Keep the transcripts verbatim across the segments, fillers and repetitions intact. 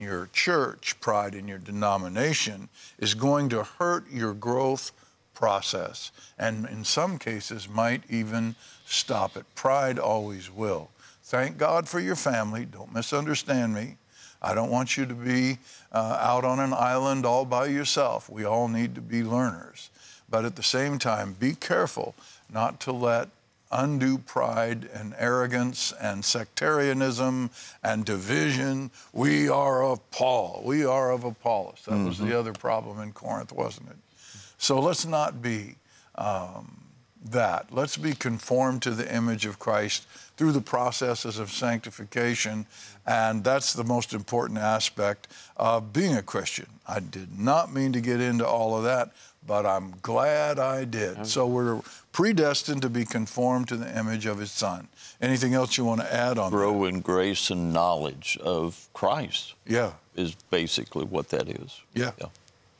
your church, pride in your denomination is going to hurt your growth process, and in some cases might even stop it. Pride always will. Thank God for your family. Don't misunderstand me. I don't want you to be uh, out on an island all by yourself. We all need to be learners. But at the same time, be careful not to let undue pride and arrogance and sectarianism and division. We are of Paul. We are of Apollos. That mm-hmm. was the other problem in Corinth, wasn't it? So let's not be um, that. Let's be conformed to the image of Christ through the processes of sanctification, and that's the most important aspect of being a Christian. I did not mean to get into all of that, but I'm glad I did. Okay. So we're predestined to be conformed to the image of His Son. Anything else you want to add on Grow that? in grace and knowledge of Christ. Yeah. Is basically what that is. Yeah. yeah.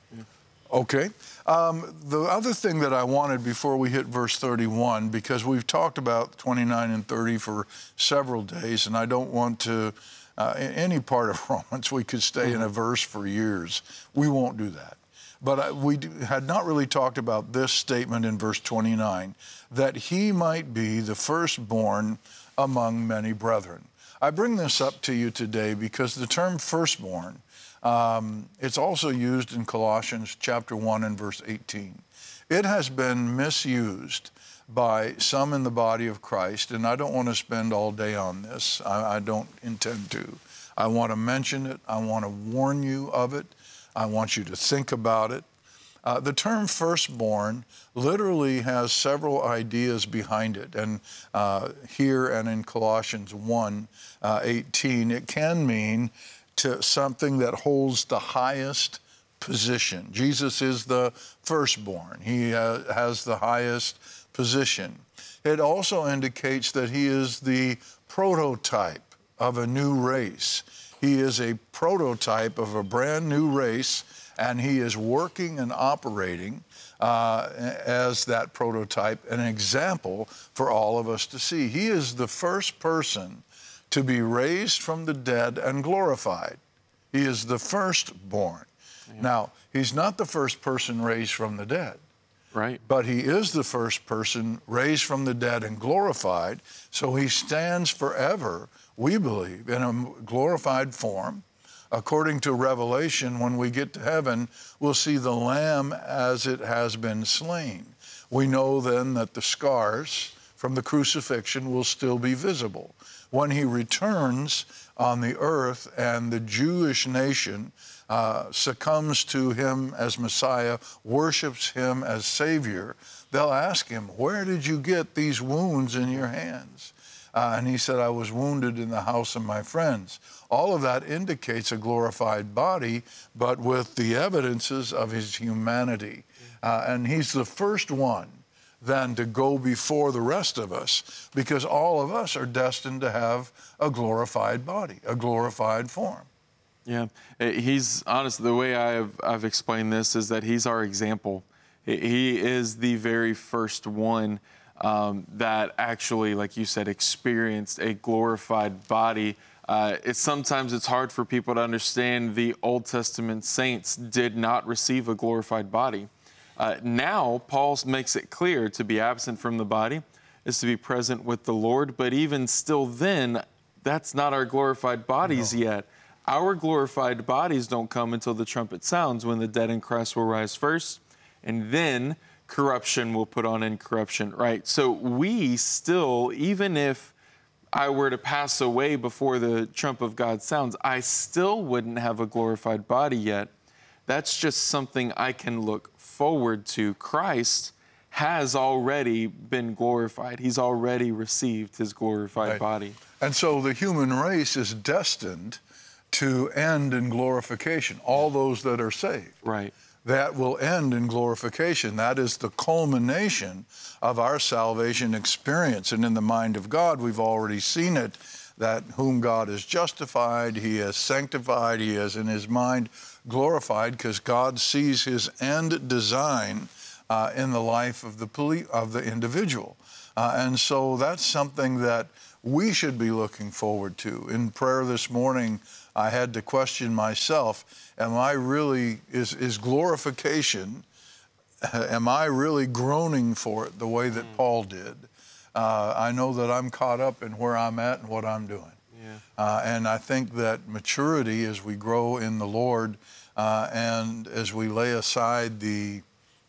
Okay. Um, the other thing that I wanted before we hit verse thirty-one, because we've talked about twenty-nine and thirty for several days, and I don't want to, uh, in any part of Romans, we could stay mm-hmm. in a verse for years. We won't do that. But I, we do, had not really talked about this statement in verse twenty-nine, that He might be the firstborn among many brethren. I bring this up to you today because the term firstborn, Um, it's also used in Colossians chapter one and verse eighteen. It has been misused by some in the body of Christ, and I don't want to spend all day on this. I, I don't intend to. I want to mention it. I want to warn you of it. I want you to think about it. Uh, the term firstborn literally has several ideas behind it, and uh, here and in Colossians one eighteen, it can mean to something that holds the highest position. Jesus is the firstborn. He uh, has the highest position. It also indicates that He is the prototype of a new race. He is a prototype of a brand new race, and He is working and operating uh, as that prototype, an example for all of us to see. He is the first person to be raised from the dead and glorified. He is the firstborn. Yeah. Now, He's not the first person raised from the dead. Right. But He is the first person raised from the dead and glorified, so He stands forever, we believe, in a glorified form. According to Revelation, when we get to heaven, we'll see the Lamb as it has been slain. We know then that the scars from the crucifixion will still be visible. When He returns on the earth and the Jewish nation uh, succumbs to Him as Messiah, worships Him as Savior, they'll ask Him, where did you get these wounds in your hands? Uh, and He said, I was wounded in the house of my friends. All of that indicates a glorified body, but with the evidences of His humanity. Uh, and He's the first one than to go before the rest of us, because all of us are destined to have a glorified body, a glorified form. Yeah, He's, honestly, the way I've, I've explained this is that He's our example. He is the very first one um, that actually, like you said, experienced a glorified body. Uh, it's sometimes it's hard for people to understand the Old Testament saints did not receive a glorified body. Uh, now, Paul makes it clear to be absent from the body is to be present with the Lord, but even still then, that's not our glorified bodies no. yet. Our glorified bodies don't come until the trumpet sounds, when the dead in Christ will rise first, and then corruption will put on incorruption, right? So we still, even if I were to pass away before the trump of God sounds, I still wouldn't have a glorified body yet. That's just something I can look forward to. Christ has already been glorified. He's already received His glorified right. body. And so the human race is destined to end in glorification. All those that are saved. Right. That will end in glorification. That is the culmination of our salvation experience. And in the mind of God, we've already seen it, that whom God has justified, He has sanctified, He has in His mind glorified, because God sees His end design uh, in the life of the poli- of the individual. Uh, and so that's something that we should be looking forward to. In prayer this morning, I had to question myself, am I really, is, is glorification, am I really groaning for it the way that mm. Paul did? Uh, I know that I'm caught up in where I'm at and what I'm doing. Yeah. Uh, and I think that maturity as we grow in the Lord uh, and as we lay aside the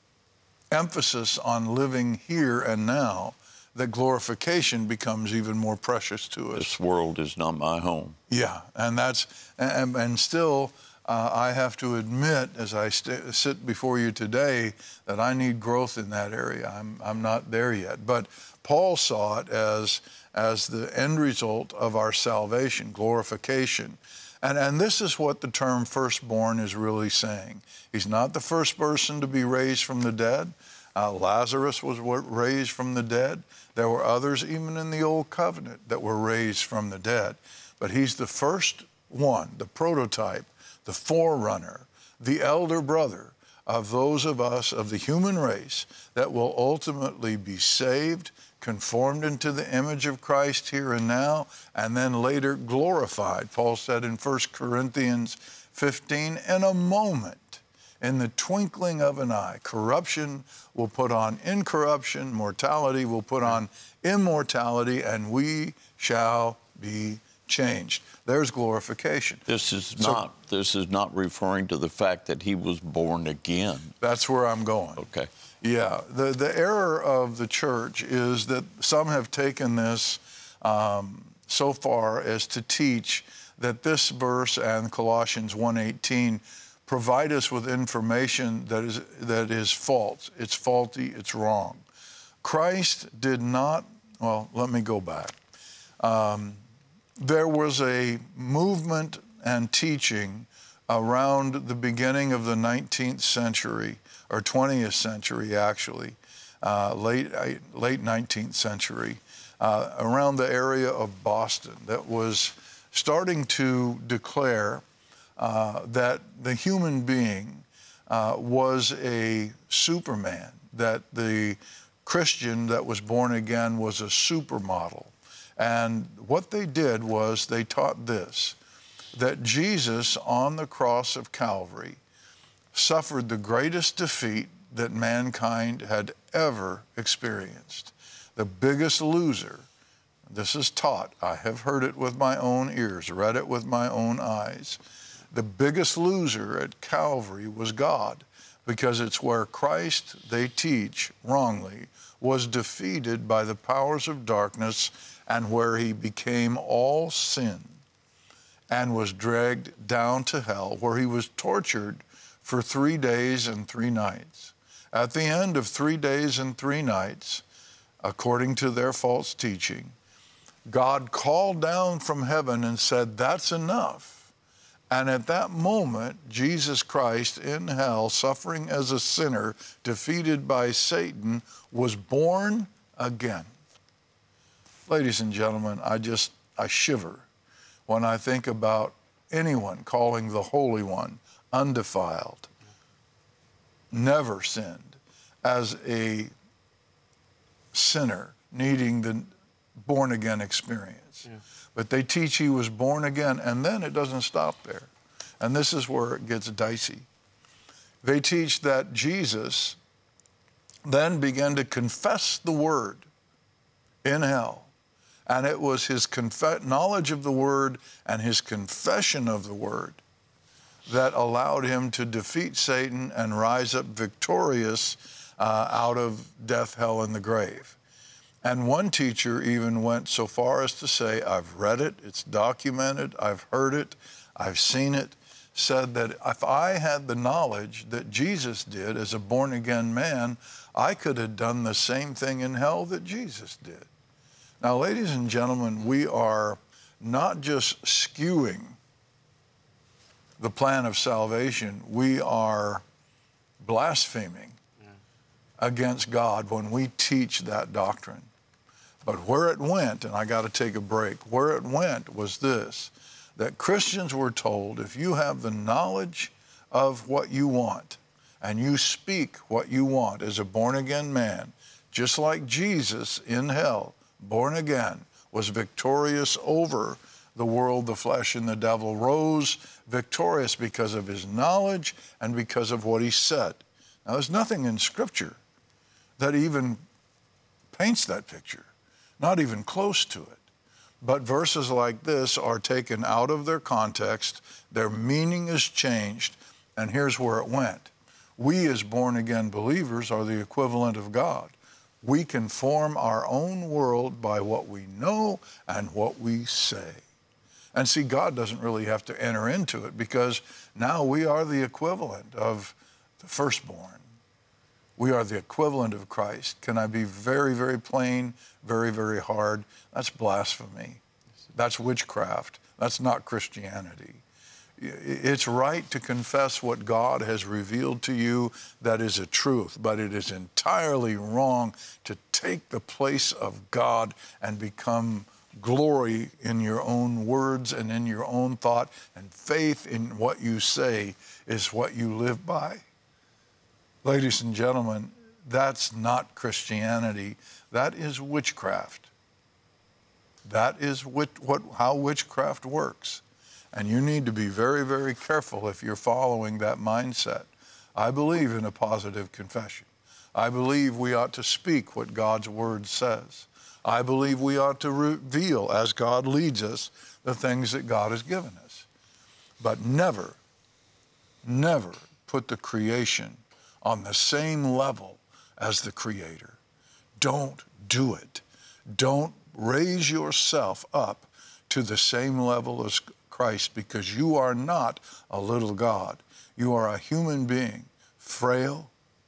emphasis on living here and now, that glorification becomes even more precious to us. This world is not my home. Yeah, and that's, and, and still, uh, I have to admit, as I st- sit before you today, that I need growth in that area. I'm, I'm not there yet. But Paul saw it as, as the end result of our salvation, glorification. And, and this is what the term firstborn is really saying. He's not the first person to be raised from the dead. Uh, Lazarus was raised from the dead. There were others, even in the Old Covenant, that were raised from the dead. But he's the first one, the prototype, the forerunner, the elder brother of those of us, of the human race, that will ultimately be saved, conformed into the image of Christ here and now, and then later glorified. Paul said in First Corinthians fifteen, in a moment, in the twinkling of an eye, corruption will put on incorruption, mortality will put on immortality, and we shall be changed. There's glorification. This is So- not this is not referring to the fact that he was born again. That's where I'm going. Okay. Yeah, the, the error of the church is that some have taken this um, so far as to teach that this verse and Colossians one eighteen provide us with information that is, that is false. It's faulty, it's wrong. Christ did not, well, let me go back. Um, there was a movement and teaching around the beginning of the nineteenth century, or twentieth century actually, uh, late, late nineteenth century, uh, around the area of Boston, that was starting to declare uh, that the human being uh, was a superman, that the Christian that was born again was a supermodel. And what they did was they taught this, that Jesus on the cross of Calvary suffered the greatest defeat that mankind had ever experienced. The biggest loser, this is taught, I have heard it with my own ears, read it with my own eyes. The biggest loser at Calvary was God, because it's where Christ, they teach wrongly, was defeated by the powers of darkness, and where he became all sin and was dragged down to hell, where he was tortured for three days and three nights. At the end of three days and three nights, according to their false teaching, God called down from heaven and said, that's enough. And at that moment, Jesus Christ in hell, suffering as a sinner, defeated by Satan, was born again. Ladies and gentlemen, I just, I shiver when I think about anyone calling the Holy One undefiled, never sinned, as a sinner needing the born-again experience. Yeah. But they teach he was born again, and then it doesn't stop there. And this is where it gets dicey. They teach that Jesus then began to confess the word in hell. And it was his conf- knowledge of the word and his confession of the word that allowed him to defeat Satan and rise up victorious uh, out of death, hell, and the grave. And one teacher even went so far as to say, I've read it, it's documented, I've heard it, I've seen it, said that if I had the knowledge that Jesus did as a born-again man, I could have done the same thing in hell that Jesus did. Now, ladies and gentlemen, we are not just skewing the plan of salvation, we are blaspheming yeah. against God when we teach that doctrine. But where it went, and I got to take a break, where it went was this, that Christians were told, if you have the knowledge of what you want, and you speak what you want as a born-again man, just like Jesus in hell, born again, was victorious over the world, the flesh, and the devil, rose victorious because of his knowledge and because of what he said. Now, there's nothing in Scripture that even paints that picture, not even close to it. But verses like this are taken out of their context, their meaning is changed, and here's where it went. We as born-again believers are the equivalent of God. We can form our own world by what we know and what we say. And see, God doesn't really have to enter into it because now we are the equivalent of the firstborn. We are the equivalent of Christ. Can I be very, very plain, very, very hard? That's blasphemy. That's witchcraft. That's not Christianity. It's right to confess what God has revealed to you that is a truth, but it is entirely wrong to take the place of God and become glory in your own words and in your own thought, and faith in what you say is what you live by. Ladies and gentlemen, that's not Christianity. That is witchcraft. That is what, what, how witchcraft works. And you need to be very, very careful if you're following that mindset. I believe in a positive confession. I believe we ought to speak what God's word says. I believe we ought to reveal, as God leads us, the things that God has given us. But never, never put the creation on the same level as the Creator. Don't do it. Don't raise yourself up to the same level as Christ, because you are not a little God. You are a human being, frail.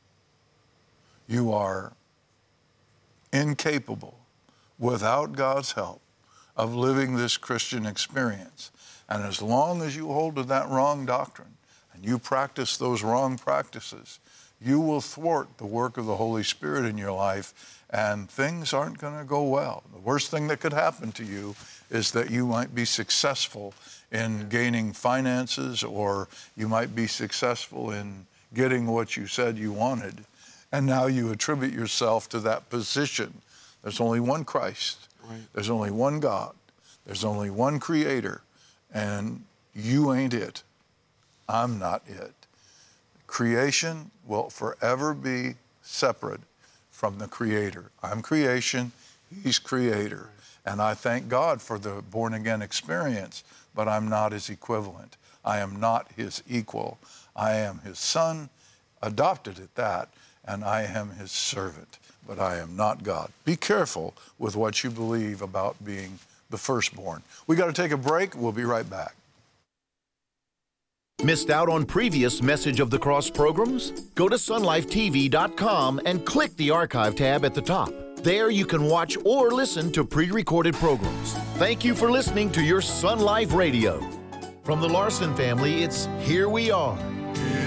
You are incapable, without God's help, of living this Christian experience. And as long as you hold to that wrong doctrine and you practice those wrong practices, you will thwart the work of the Holy Spirit in your life, and things aren't going to go well. The worst thing that could happen to you is that you might be successful in gaining finances, or you might be successful in getting what you said you wanted, and now you attribute yourself to that position. There's only one Christ. Right. There's only one God. There's only one Creator, and you ain't it. I'm not it. Creation will forever be separate from the Creator. I'm creation, He's Creator. And I thank God for the born-again experience, but I'm not His equivalent. I am not His equal. I am His son, adopted at that, and I am His servant, but I am not God. Be careful with what you believe about being the firstborn. We got to take a break. We'll be right back. Missed out on previous Message of the Cross programs? Go to sun life T V dot com and click the archive tab at the top. There you can watch or listen to pre-recorded programs. Thank you for listening to your Sun Life Radio. From the Larson family, it's Here We Are.